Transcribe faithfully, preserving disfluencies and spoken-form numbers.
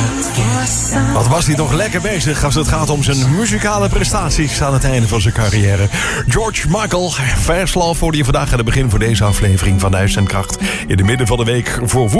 Wat was hij toch lekker bezig als het gaat om zijn muzikale prestaties aan het einde van zijn carrière. George Michael, Fast Love hoorde je vandaag aan het begin voor deze aflevering van de Uitzendkracht. In de midden van de week voor